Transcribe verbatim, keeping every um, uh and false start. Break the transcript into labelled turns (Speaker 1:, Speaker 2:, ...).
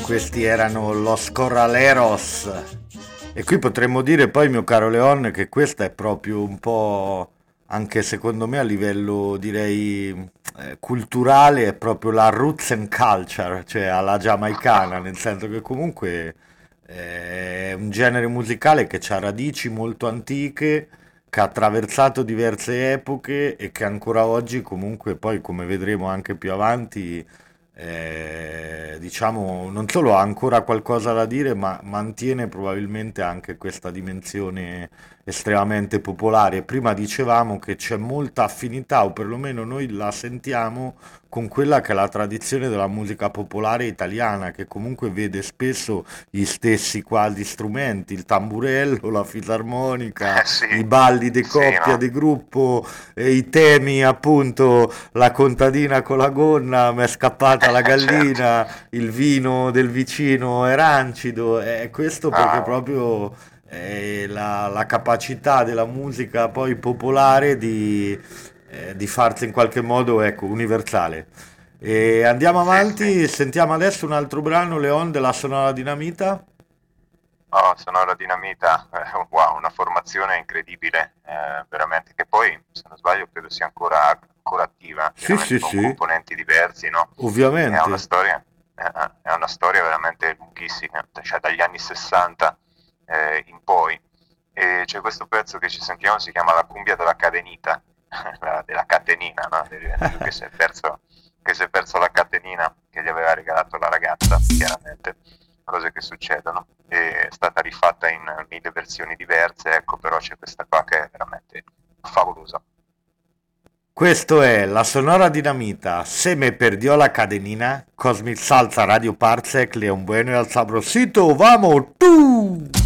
Speaker 1: Questi erano Los Corraleros. E qui potremmo dire poi, mio caro Leon, che questa è proprio un po', anche secondo me a livello direi eh, culturale, è proprio la roots and culture, cioè alla giamaicana, nel senso che comunque è un genere musicale che ha radici molto antiche, che ha attraversato diverse epoche e che ancora oggi comunque poi, come vedremo anche più avanti, eh, diciamo, non solo ha ancora qualcosa da dire, ma mantiene probabilmente anche questa dimensione estremamente popolare. Prima dicevamo che c'è molta affinità, o perlomeno noi la sentiamo, con quella che è la tradizione della musica popolare italiana, che comunque vede spesso gli stessi quasi strumenti, il tamburello, la fisarmonica,
Speaker 2: Eh sì,
Speaker 1: i balli di
Speaker 2: sì,
Speaker 1: coppia,
Speaker 2: no,
Speaker 1: di gruppo, e i temi appunto la contadina con la gonna, mi è scappata la
Speaker 2: certo.
Speaker 1: gallina, il vino del vicino è rancido, è questo perché
Speaker 2: Ah,
Speaker 1: proprio è la, la capacità della musica poi popolare di, eh, di farsi in qualche modo, ecco, universale. E andiamo
Speaker 2: sì, sì.
Speaker 1: avanti, sentiamo adesso un altro brano, Leon, della Sonora Dinamita.
Speaker 2: Oh, Sonora Dinamita, eh, wow, una formazione incredibile, eh, veramente, che poi, se non sbaglio, credo sia ancora, ancora attiva,
Speaker 1: Sì, sì,
Speaker 2: chiaramente con
Speaker 1: sì,
Speaker 2: componenti diversi, no? E ha una
Speaker 1: ovviamente.
Speaker 2: storia, eh, eh, è una storia veramente lunghissima, cioè dagli anni sessanta eh, in poi. E c'è questo pezzo che ci sentiamo, si chiama La cumbia della cadenita, la- della catenina, no? Di di lui che si è perso, che si è perso la catenina che gli aveva regalato la ragazza, chiaramente, cose che succedono. E è stata rifatta in mille versioni diverse, ecco, però c'è questa qua che è veramente favolosa.
Speaker 1: Questo è la Sonora Dinamita. Se me perdió la cadenina, Cosmic Salsa Radio Parsec, Leon Bueno y al Sabrosito. ¡Vamos! ¡Tú!